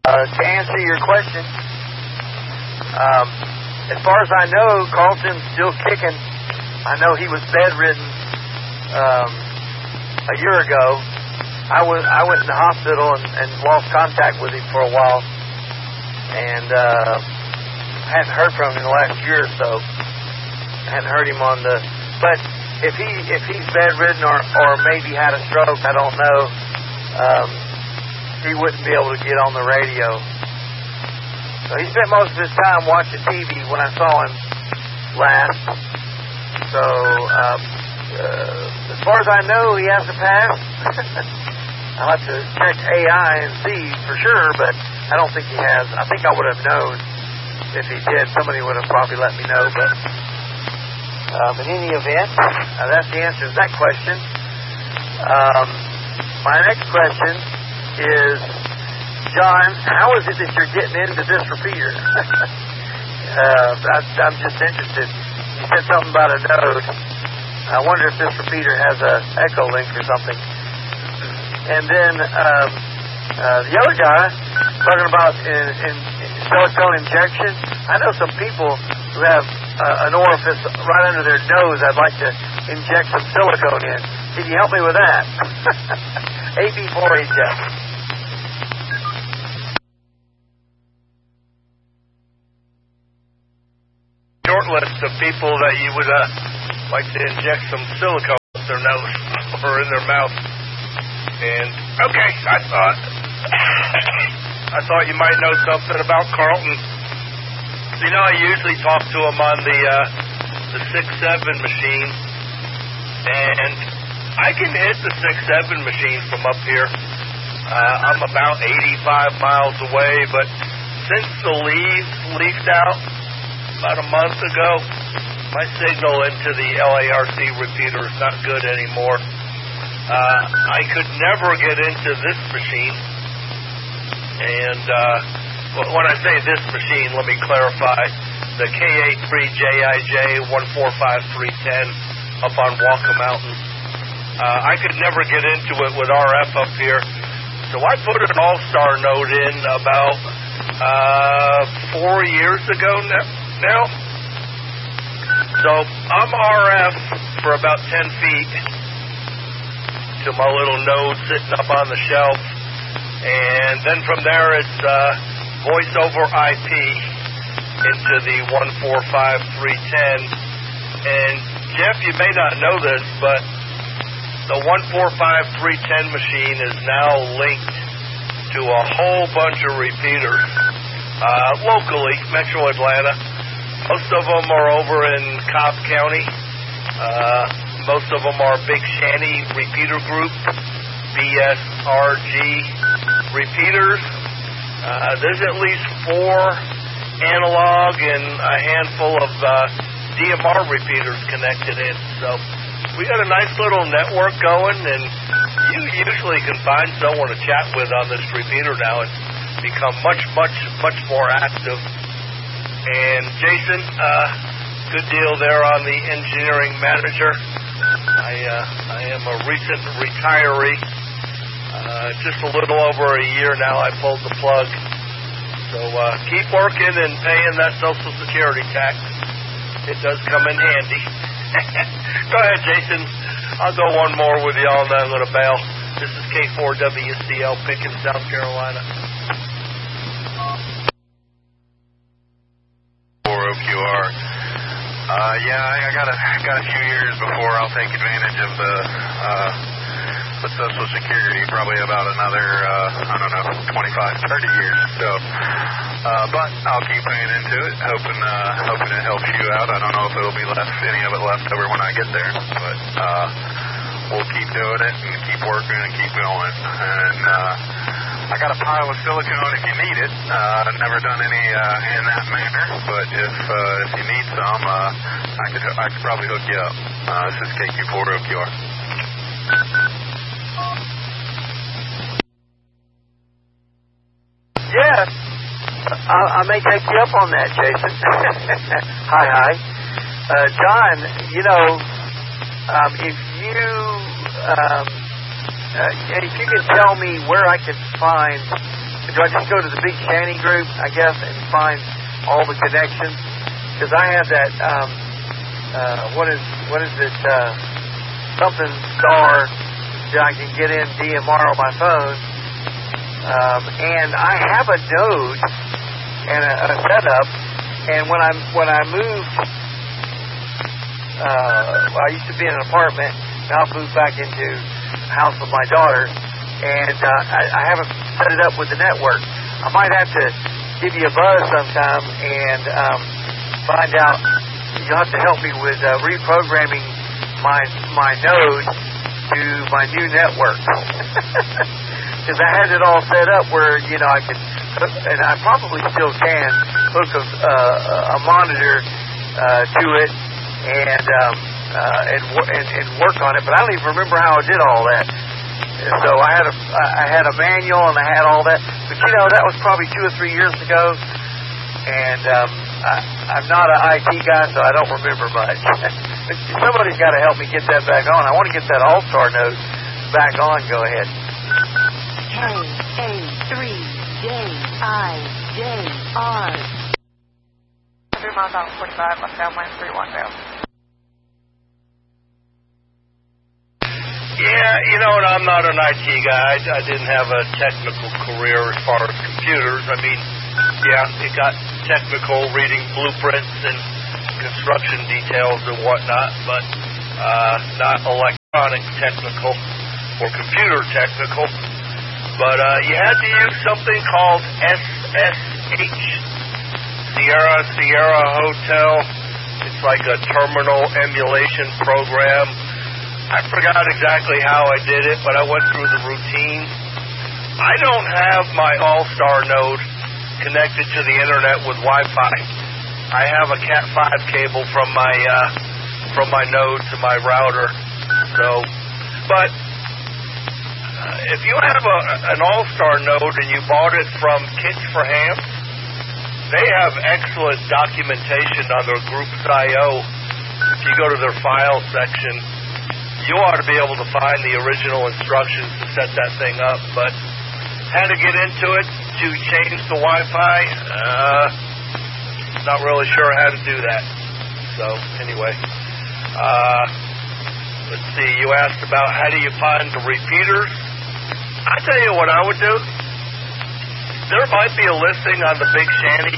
To answer your question, as far as I know, Carlton's still kicking. I know he was bedridden a year ago. I went in the hospital and lost contact with him for a while, and hadn't heard from him in the last year or so. I hadn't heard him on the. But if he's bedridden or maybe had a stroke, I don't know. He wouldn't be able to get on the radio. So he spent most of his time watching TV when I saw him last. So as far as I know, he hasn't passed. I'll have to check AI and see for sure, but I don't think he has. I think I would have known if he did. Somebody would have probably let me know. But in any event, that's the answer to that question. My next question is, John, how is it that you're getting into this repeater? I'm just interested. You said something about a node. I wonder if this repeater has a echo link or something. And then the other guy talking about in silicone injection. I know some people who have an orifice right under their nose. I'd like to inject some silicone in. Can you help me with that? AB4HF. Short list of people that you would like to inject some silicone up their nose or in their mouth. And okay, I thought you might know something about Carlton. You know, I usually talk to him on the 6-7 machine, and I can hit the 6-7 machine from up here. I'm about 85 miles away, but since the leaves leaked out about a month ago, my signal into the LARC repeater is not good anymore. I could never get into this machine. And when I say this machine, let me clarify. The K83JIJ 145310 up on Walker Mountain. I could never get into it with RF up here. So I put an All-Star node in about 4 years ago now. So I'm RF for about 10 feet to my little node sitting up on the shelf. And then from there it's voice over IP into the 145310. And Jeff, you may not know this, but the 145310 machine is now linked to a whole bunch of repeaters locally, Metro Atlanta. Most of them are over in Cobb County. Most of them are Big Shanty Repeater Group, BSRG repeaters. There's at least 4 analog and a handful of DMR repeaters connected in. So we got a nice little network going, and you usually can find someone to chat with on this repeater now and become much more active. And Jason, good deal there on the engineering manager. I am a recent retiree. Just a little over a year now I pulled the plug. So keep working and paying that Social Security tax. It does come in handy. Go ahead, Jason. I'll go one more with y'all and then I'm going to bail. This is K4WCL Pickens, South Carolina. OQR. I got a few years before I'll take advantage of the Social Security, probably about another 25, 30 yeyears. So, but I'll keep paying into it, hoping it helps you out. I don't know if it'll be any of it left over when I get there, but we'll keep doing it and keep working and keep going. And I got a pile of silicone if you need it. I've never done any in that manner, but if you need some, I could probably hook you up. This is KQ4OQR. Yes, I may take you up on that, Jason. Hi. John, if you can tell me where I can find do I just go to the Big Shanty group, I guess, and find all the connections? Because I have that, what is it, something star that I can get in DMR on my phone. And I have a node and a setup, and when I moved, I used to be in an apartment, now I've moved back into a house with my daughter, and I haven't set it up with the network. I might have to give you a buzz sometime and find out. You'll have to help me with reprogramming my node to my new network. Because I had it all set up where, you know, I could, and I probably still can, hook a monitor to it and work on it. But I don't even remember how I did all that. So I had a manual and I had all that. But, you know, that was probably 2 or 3 years ago. And I'm not an IT guy, so I don't remember much. But somebody's got to help me get that back on. I want to get that All-Star node back on. Go ahead. KA3JIJR. 3 miles out, 45, left downwind, 31 now. Yeah, you know, and I'm not an IT guy. I didn't have a technical career as far as computers. I mean, yeah, it got technical, reading blueprints and construction details and whatnot, but not electronic technical or computer technical. But you had to use something called SSH, Sierra Hotel. It's like a terminal emulation program. I forgot exactly how I did it, but I went through the routine. I don't have my All-Star node connected to the internet with Wi-Fi. I have a Cat5 cable from my node to my router. So, but if you have an All-Star node and you bought it from Kits for Ham, they have excellent documentation on their Groups.io. If you go to their file section, you ought to be able to find the original instructions to set that thing up, but had to get into it to change the Wi-Fi. Not really sure how to do that. So, anyway. Let's see, you asked about how do you find the repeaters. I tell you what I would do. There might be a listing on the Big Shanty